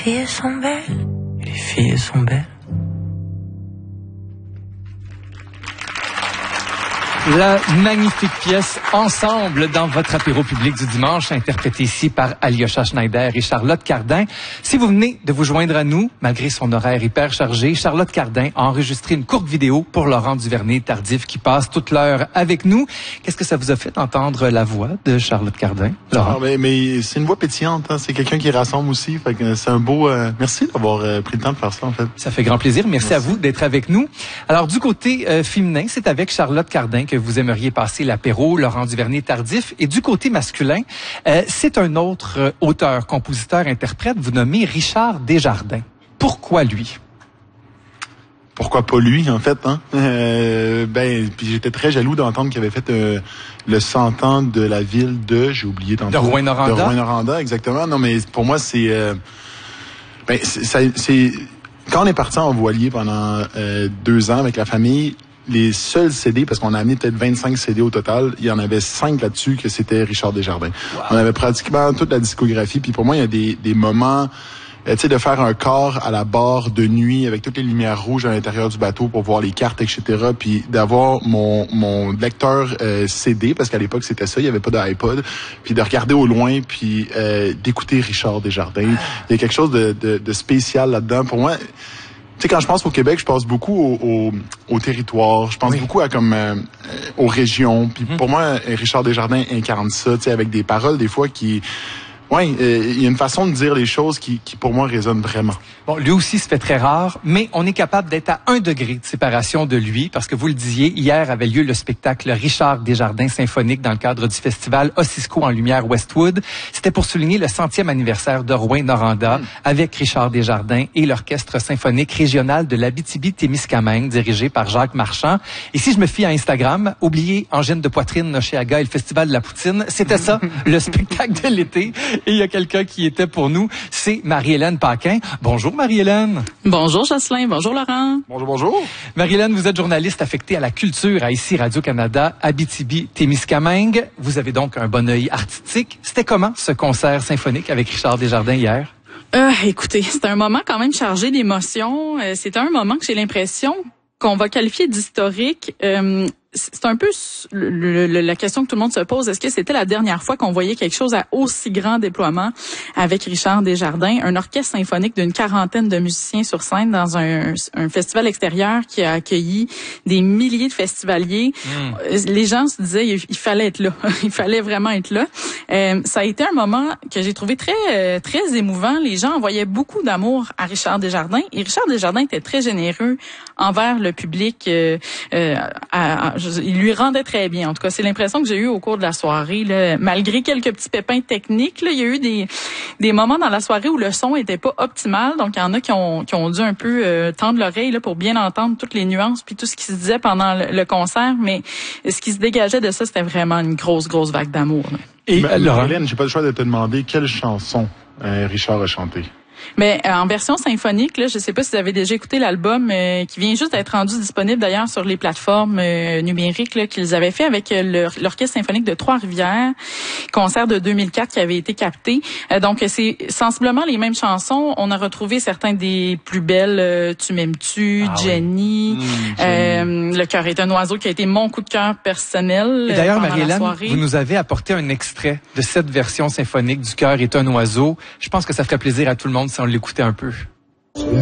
filles sont belles. Les filles sont belles. La magnifique pièce Ensemble dans votre apéro public du dimanche, interprétée ici par Alyosha Schneider et Charlotte Cardin. Si vous venez de vous joindre à nous, malgré son horaire hyper chargé, Charlotte Cardin a enregistré une courte vidéo pour Laurent Duvernay-Tardif qui passe toute l'heure avec nous. Qu'est-ce que ça vous a fait d'entendre la voix de Charlotte Cardin, Laurent? Mais c'est une voix pétillante, hein? C'est quelqu'un qui rassemble aussi. Fait que c'est un beau... Merci d'avoir pris le temps de faire ça, en fait. Ça fait grand plaisir. Merci à vous d'être avec nous. Alors, du côté féminin, c'est avec Charlotte Cardin que vous aimeriez passer l'apéro, Laurent Duvernay-Tardif. Et du côté masculin, c'est un autre auteur, compositeur, interprète, vous nommez Richard Desjardins. Pourquoi lui? Pourquoi pas lui, en fait, hein? Puis j'étais très jaloux d'entendre qu'il avait fait le 100 ans de la ville de... J'ai oublié tantôt. De Rouyn-Noranda? De Rouyn-Noranda, exactement. Non, mais pour moi, c'est... Quand on est parti en voilier pendant 2 ans avec la famille... Les seuls CD, parce qu'on a amené peut-être 25 CD au total, il y en avait 5 là-dessus que c'était Richard Desjardins. Wow. On avait pratiquement toute la discographie, puis pour moi, il y a des moments, tu sais, de faire un corps à la barre de nuit avec toutes les lumières rouges à l'intérieur du bateau pour voir les cartes, etc., puis d'avoir mon lecteur CD, parce qu'à l'époque, c'était ça, il n'y avait pas d'iPod, puis de regarder au loin, puis d'écouter Richard Desjardins. Il y a quelque chose de spécial là-dedans. Pour moi... Tu sais, quand je pense au Québec, je pense beaucoup au territoire. Je pense beaucoup à aux régions. Puis pour moi, Richard Desjardins incarne ça, tu sais, avec des paroles des fois qui... il y a une façon de dire les choses qui pour moi résonne vraiment. Bon, lui aussi se fait très rare, mais on est capable d'être à 1 degré de séparation de lui, parce que vous le disiez, hier avait lieu le spectacle Richard Desjardins symphonique dans le cadre du festival Ossisco en Lumière Westwood. C'était pour souligner le 100e anniversaire de Rouyn-Noranda avec Richard Desjardins et l'Orchestre symphonique régional de l'Abitibi-Témiscamingue dirigé par Jacques Marchand. Et si je me fie à Instagram, oubliez Angine de poitrine, Nocheaga et le Festival de la Poutine, c'était ça, le spectacle de l'été. Et il y a quelqu'un qui était pour nous, c'est Marie-Hélène Paquin. Bonjour Marie-Hélène. Bonjour Jocelyn, bonjour Laurent. Bonjour, bonjour. Marie-Hélène, vous êtes journaliste affectée à la culture à ici Radio-Canada, Abitibi-Témiscamingue. Vous avez donc un bon œil artistique. C'était comment ce concert symphonique avec Richard Desjardins hier? Écoutez, c'était un moment quand même chargé d'émotions. C'était un moment que j'ai l'impression qu'on va qualifier d'historique. C'est un peu la question que tout le monde se pose. Est-ce que c'était la dernière fois qu'on voyait quelque chose à aussi grand déploiement avec Richard Desjardins, un orchestre symphonique d'une 40aine de musiciens sur scène dans un festival extérieur qui a accueilli des milliers de festivaliers. Les gens se disaient il fallait être là, il fallait vraiment être là. Ça a été un moment que j'ai trouvé très très émouvant. Les gens envoyaient beaucoup d'amour à Richard Desjardins et Richard Desjardins était très généreux envers le public. Il lui rendait très bien. En tout cas, c'est l'impression que j'ai eue au cours de la soirée. Là. Malgré quelques petits pépins techniques, là, il y a eu des moments dans la soirée où le son était pas optimal. Donc, il y en a qui ont dû un peu tendre l'oreille là, pour bien entendre toutes les nuances puis tout ce qui se disait pendant le concert. Mais ce qui se dégageait de ça, c'était vraiment une grosse vague d'amour. Là. Et Hélène, j'ai pas le choix de te demander quelle chanson Richard a chanté. Mais en version symphonique, là, je sais pas si vous avez déjà écouté l'album qui vient juste d'être rendu disponible d'ailleurs sur les plateformes numériques là, qu'ils avaient fait avec l'Orchestre symphonique de Trois-Rivières, concert de 2004 qui avait été capté. Donc c'est sensiblement les mêmes chansons. On a retrouvé certains des plus belles, Tu m'aimes-tu, Jenny, Le cœur est un oiseau qui a été mon coup de cœur personnel. Et d'ailleurs, Marie-Hélène, vous nous avez apporté un extrait de cette version symphonique du cœur est un oiseau. Je pense que ça ferait plaisir à tout le monde si on l'écoutait un peu.